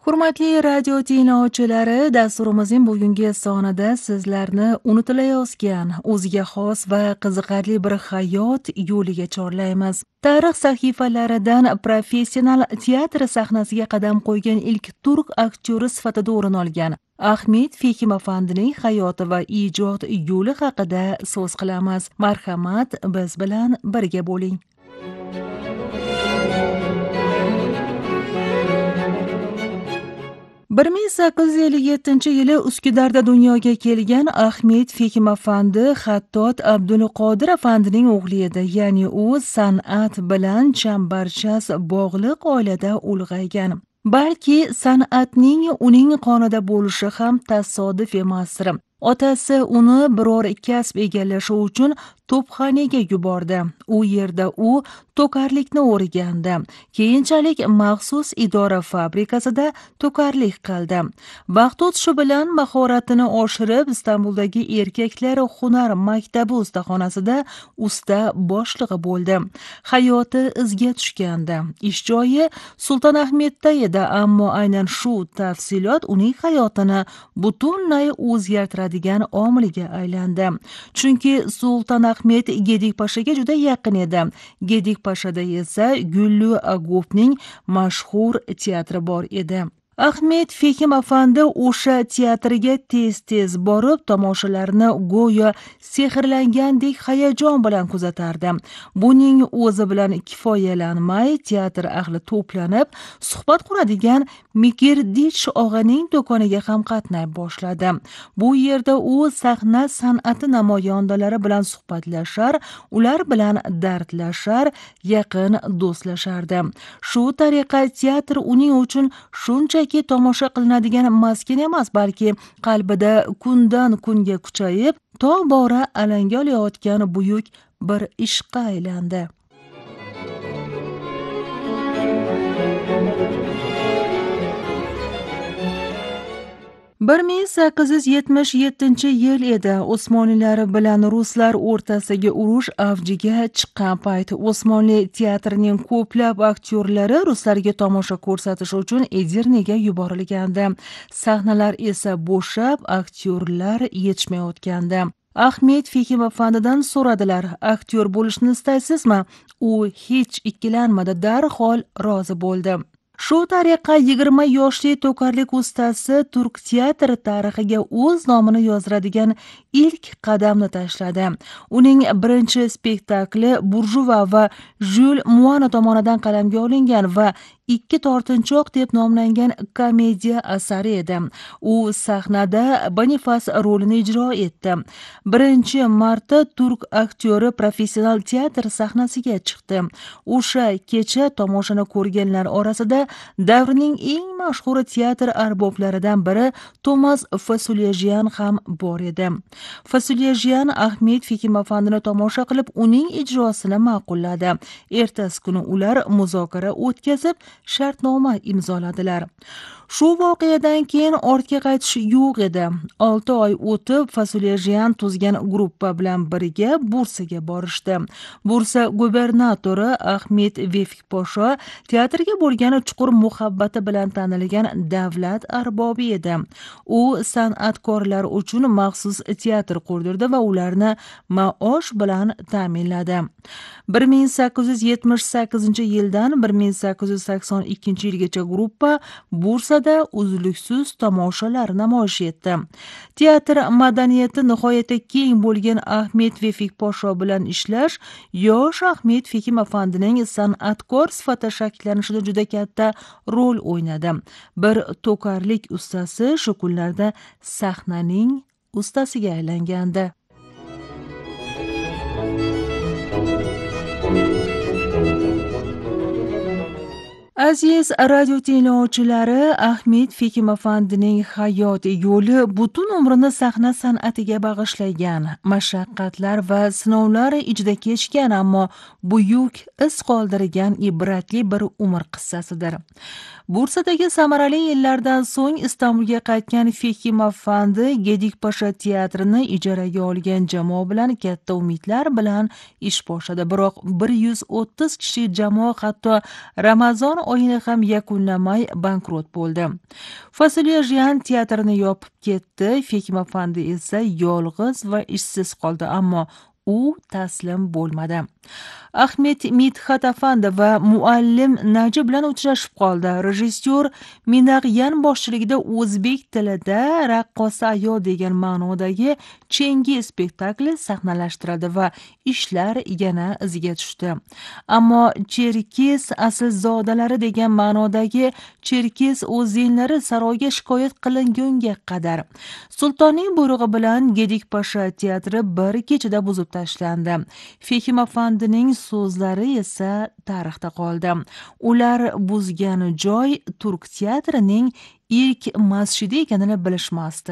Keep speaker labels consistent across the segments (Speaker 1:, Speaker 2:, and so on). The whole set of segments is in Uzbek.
Speaker 1: Hurmatli radio tinglovchilari, dasturimizning bugungi sonida sizlarni unutilayotgan, o'ziga xos va qiziqarli bir hayot yo'liga chorlaymiz. Tarix sahifalaridan professional teatr sahnasiga qadam qo'ygan ilk turk aktyori sifatida o'rin olgan Ahmet Fekim afandining hayoti va ijod yo'li haqida so'z qilamiz. Marhamat, biz bilan birga bo'ling. 1857-yili Uskudarda dunyoga kelgan Ahmet Fekim afandi Xattot Abdulqodir afandining o'g'li edi. Ya'ni u san'at bilan chambarchas bog'liq oilada ulg'aygan. Balki san'atning uning qonida bo'lishi ham tasodif emasdir. Otasi uni biror kasb egallashi uchun to'pxonaga yubordi. U yerda u to'karlikni o'rgandi. Keyinchalik maxsus idora fabrikasida to'karlik qildi. Vaqt o'tishi bilan mahoratini oshirib, Istanbuldagi erkaklar hunar maktabi ustaxonasida usta boshlig'i bo'ldi. Hayoti izga tushgandi. Ish joyi Sultonahmetda edi, ammo aynan shu tafsilot uning hayotini butunlay o'zgartiradigan omilga aylandi. Chunki Sultonahmet Gedik Pashaga juda yaqin edi. Gedik Pashada esa Gullu Agupning mashhur teatri bor edi. Ahmet Fekim afandi o'sha teatriga tez-tez borib, tomoshalarni go'yo sehrlangandek hayajon bilan kuzatardi. Buning o'zi bilan kifoyalanmay, teatr ahli to'planib, suhbat quradigan Mikirdich og'aning do'koniga ham qatnay boshladi. Bu yerda u sahna san'ati namoyandalari bilan suhbatlashar, ular bilan dardlashar, yaqin do'stlashardi. Shu tariqa teatr uning uchun shunchaki tomosha qilinadigan maskin emas, balki qalbida kundan kunga kuchayib, tobora alanga olayotgan buyuk bir ishqqa aylandi. 1877-yil edi. Osmonlilar bilan ruslar o'rtasidagi urush avjiga chiqqan payt Osmonli teatrining ko'plab aktyorlari ruslarga tomosha ko'rsatish uchun Edirnega yuborilgandi. Sahnalar esa bo'shab, aktyorlar yetishmayotgandi. Ahmet Fekim afandidan so'radilar: "Aktyor bo'lishni istaysizmi?" U hech ikkilanmadi, darhol rozi bo'ldi. Shu tariqa 20 yoshli to'karlik ustasi turk teatri tarixiga o'z nomini yozdiradigan ilk qadamni tashladi. Uning birinchi spektakli Burjuva va Jul Muano tomonidan qalamga olingan va ikki tortinchoq deb nomlangan komediya asari edi. U sahnada Bonifas rolini ijro etdi. 1-marta turk aktyori professional teatr sahnasiga chiqdi. O'sha kecha tomoshani ko'rganlar orasida davrining eng mashhur teatr arboblaridan biri Tomas Fasulyejian ham bor edi. Fasulyejian Ahmet Fekim afandini tomosha qilib, uning ijrosini ma'qulladi. Ertasi kuni ular muzokara o'tkazib, shartnoma imzoladilar. Shu voqeadan keyin ortga qaytish yo'q edi. 6 oy o'tib, Fasulyejian tuzgan gruppa bilan birga Bursaga borishdi. Bursa gubernatori Ahmet Vefik Posho teatrga bo'lgan chuqur muhabbati bilan tanilgan davlat arbobi edi. U san'atkorlar uchun maxsus teatr qurdirdi va ularni maosh bilan ta'minladi. 1878-yildan 1882-yilgacha gruppa Bursada uzluksiz tomoshalar namoyish etdi. Teatr madaniyati nihoyatda keng bo'lgan Ahmet Vefik Posho bilan ishlash yosh Ahmet Fekim afandining san'atkor sifatida shakllanishida juda katta rol o'ynadi. Bir to'karlik ustasi shu kunlarda sahnaning ustasiga aylangandi. Aziz radio tinglovchilari, Ahmet Fekim afandining hayot yo'li butun umrini sahna san'atiga bag'ishlagan, mashaqqatlar va sinovlar ichida kechgan, ammo buyuk iz qoldirgan ibratli bir umr qissasidir. Bursadagi samarali yillardan so'ng Istanbulga qaytgan Fekim afandi Gedik Pasha teatrini ijaraga olgan jamoa bilan katta umidlar bilan ish boshladi. Biroq 130 kishi jamoa hatto Ramazon oyini ham yakunlamay bankrot bo'ldi. Fasilyajian teatrini yopib ketdi. Fekim Afandi esa yolg'iz va ishsiz qoldi, ammo u taslim bo'lmadi. Ahmed Midhat Afandi va muallim Naji bilan uchrashib qoldi. Rejissyor Minag'yan boshchiligida o'zbek tilida Raqqosa ayol degan ma'nodagi Chengi spektakli sahnalashtirildi va ishlar yana iziga tushdi. Ammo Cherkes aslzodalari degan ma'nodagi Cherkes o'zinlari saroyga shikoyat qilingunga qadar sultonning buyrug'i bilan Gedikpasha teatri bir kechada buzib tashlandi. Fekim Afandining so'zlari esa tarixda qoldi. Ular buzgan joy turk teatrining ilk masjidi ekanini bilishmasdi.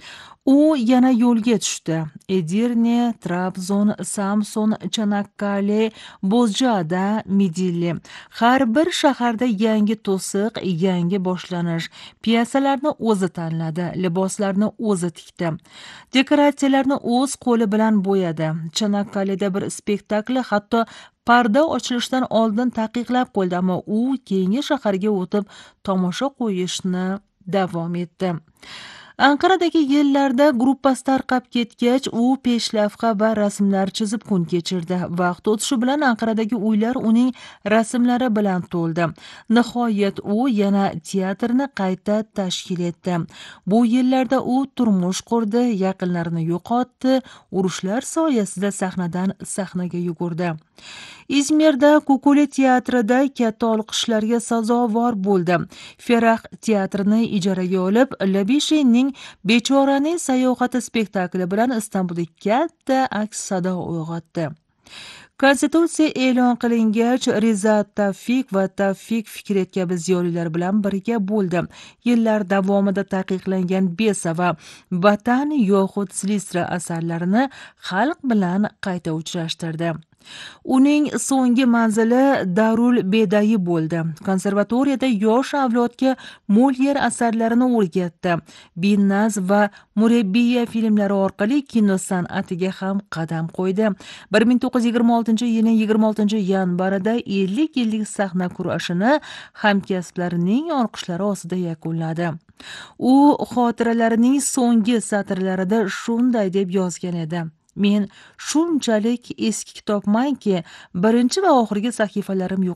Speaker 1: U yana yo'lga tushdi. Edirne, Trabzon, Samsun, Chanakkale, Bozjada, Midilli. Har bir shaharda yangi to'siq, yangi boshlanish. Piyasalarni o'zi tanladi, liboslarni o'zi tikdi. Dekoratsiyalarni o'z qo'li bilan bo'yadi. Chanakkaleda bir spektakli hatto parda ochilishidan oldin taqiqlab qo'ydi, ammo u keyingi shaharga o'tib tomosha qo'yishni davom etdi. Anqaradagi yillarda gruppasi tarqab ketgach, u peshlavha va rasmlar chizib kun kechirdi. Vaqt o'tishi bilan Anqaradagi uylar uning rasmlari bilan to'ldi. Nihoyat u yana teatrni qayta tashkil etdi. Bu yillarda u turmush qurdi, yaqinlarini yo'qotdi, urushlar soyasida sahnadan sahnaga yugurdi. Izmirda Kukuli teatrida katta olqishlarga sazovor bo'ldi. Ferah teatrini ijaraga olib, Labishinning Bechoraning sayohati spektakli bilan Istanbulda katta aks-sado uyg'otdi. Konstitutsiya e'lon qilingach, Rizat Tavfik va Tavfik Fikret kabi ziyolilar bilan birga bo'ldi. Yillar davomida taqiqlangan Besa va Vatan yoxud Silistra asarlarini xalq bilan qayta uchrashtirdi. Uning so'nggi manzili Darul Bedayi bo'ldi. Konservatoriyada yosh avlodga Molyer asarlarini o'rgatdi. Binnaz va Murabbiya filmlari orqali kino san'atiga ham qadam qo'ydi. 1926-yilning 26-yanvarida 50 yillik sahna kurashini hamkasblarining olqishlari ostida yakunladi. U xotiralarining so'nggi satrlarida shunday deb yozgan edi: Men shunchalik eski kitobmanki, birinchi va oxirgi sahifalarim yo'q